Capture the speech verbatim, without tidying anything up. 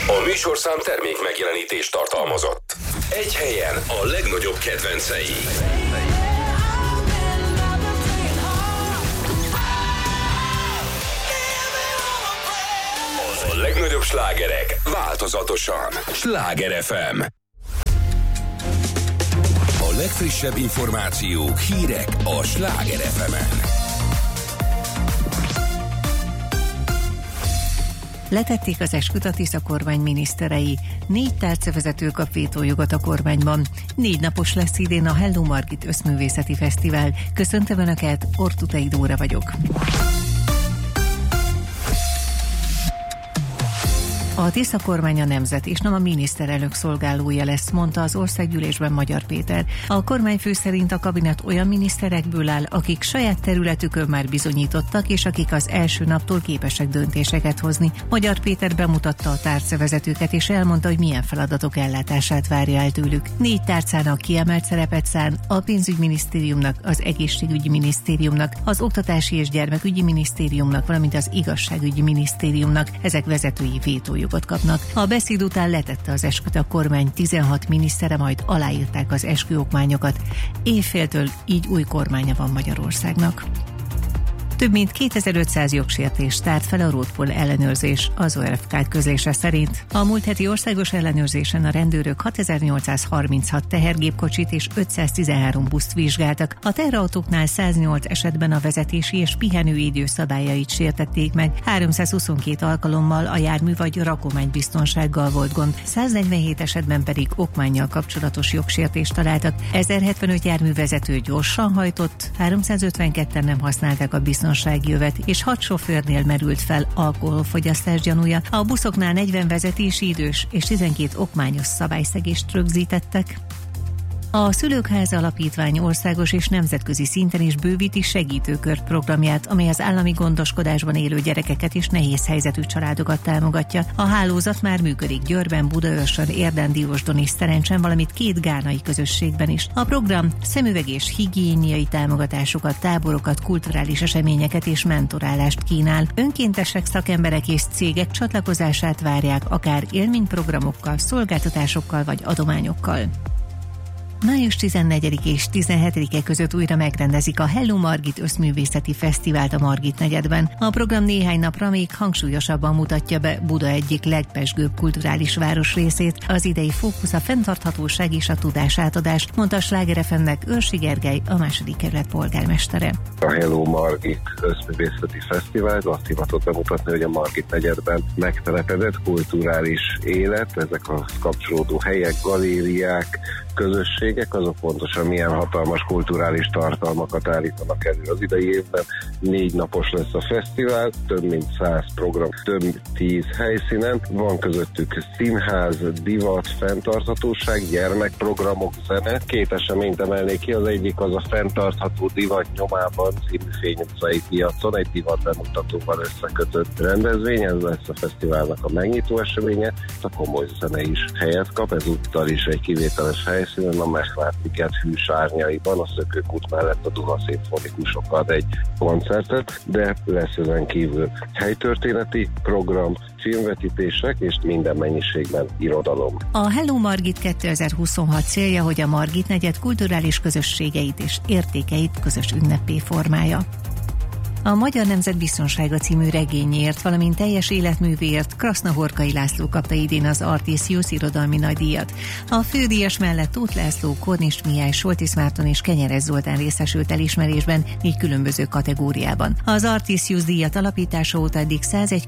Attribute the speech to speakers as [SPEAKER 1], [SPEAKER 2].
[SPEAKER 1] A műsorszám termék megjelenítést tartalmazott. Egy helyen a legnagyobb kedvencei. A legnagyobb slágerek változatosan. Sláger ef em. A legfrissebb információk, hírek a Sláger ef emen.
[SPEAKER 2] Letették az esküt a Tisza kormány miniszterei. Négy tárcavezető kap vétójogot a kormányban. Négy napos lesz idén a Hello Margit Összművészeti Fesztivál. Köszöntöm Önöket, Ortutai Dóra vagyok. A Tisza kormány a nemzet és nem a miniszterelnök szolgálója lesz, mondta az országgyűlésben Magyar Péter. A kormányfő szerint a kabinet olyan miniszterekből áll, akik saját területükön már bizonyítottak, és akik az első naptól képesek döntéseket hozni. Magyar Péter bemutatta a tárcavezetőket, és elmondta, hogy milyen feladatok ellátását várja el tőlük. Négy tárcának kiemelt szerepet szán, a pénzügyminisztériumnak, az egészségügyi minisztériumnak, az oktatási és gyermekügyi minisztériumnak, valamint az igazságügyi minisztériumnak. Ezek vezetői vétójogot kapnak. A beszéd után letette az esküt a kormány tizenhat minisztere, majd aláírták az esküokmányokat. Évféltől így új kormánya van Magyarországnak. Több mint kétezer-ötszáz jogsértést tárt fel a Roadpol ellenőrzés, az o er ef ká közlése szerint. A múlt heti országos ellenőrzésen a rendőrök hatezer-nyolcszázharminchat tehergépkocsit és ötszáztizenhárom buszt vizsgáltak. A teherautóknál száznyolc esetben a vezetési és pihenőidő szabályait sértették meg, háromszázhuszonkettő alkalommal a jármű vagy rakománybiztonsággal volt gond, száznegyvenhét esetben pedig okmánnyal kapcsolatos jogsértést találtak. ezerhetvenöt járművezető gyorsan hajtott, háromszázötvenketten nem használták a biztonsági jövet, és hat sofőrnél merült fel alkoholfogyasztás gyanúja. A buszoknál negyven vezetési idős és tizenkét okmányos szabályszegést rögzítettek. A Szülők Háza Alapítvány országos és nemzetközi szinten is bővíti segítőkört programját, amely az állami gondoskodásban élő gyerekeket és nehéz helyzetű családokat támogatja. A hálózat már működik Győrben, Budaörsön, Érden, Diósdon és Szerencsen, valamint két gánai közösségben is. A program szemüveg és higiéniai támogatásokat, táborokat, kulturális eseményeket és mentorálást kínál. Önkéntesek, szakemberek és cégek csatlakozását várják, akár élményprogramokkal, szolgáltatásokkal vagy adományokkal. május tizennegyedike és tizenhetedike között újra megrendezik a Hello Margit Összművészeti Fesztivált a Margit negyedben. A program néhány napra még hangsúlyosabban mutatja be Buda egyik legpezsgőbb kulturális városrészét. Az idei fókusz a fenntarthatóság és a tudásátadás, mondta a Sláger ef emnek Őrsi Gergely, a második kerület polgármestere.
[SPEAKER 3] A Hello Margit Összművészeti Fesztivált azt hivatott bemutatni, hogy a Margit negyedben megtelepedett kulturális élet, ezek a kapcsolódó helyek, galériák, közösségek, azok pontosan milyen hatalmas kulturális tartalmakat állítanak elő. Az idei évben négy napos lesz a fesztivál, több mint száz program, több tíz helyszínen. Van közöttük színház, divat, fenntarthatóság, gyermekprogramok, zene. Két eseményt emelnék ki, az egyik az a fenntartható divat nyomában című Fény utcai piacon, egy divat bemutatóval összekötött rendezvény, ez lesz a fesztiválnak a megnyitó eseménye. A komoly zene is helyet kap, ezúttal is egy kivételes hely helyszínen a Mechvártiket hűsárnyaiban, a Szökőkút mellett a Duna szimfonikusok ad egy koncertet, de lesz ezen kívül helytörténeti program, filmvetítések és minden mennyiségben irodalom.
[SPEAKER 2] A Hello Margit kétezer-huszonhat célja, hogy a Margit negyed kulturális közösségeit és értékeit közös ünneppé formálja. A Magyar Nemzet Biztonsága című regényért, valamint teljes életművéért Krasznahorkai László kapta idén az Artisius irodalmi nagydíjat. A fődíjas mellett Tóth László, Kornis Mihály, Soltis Márton és Kenyeres Zoltán részesült elismerésben négy különböző kategóriában. Az Artisius díjat alapítása óta eddig százegy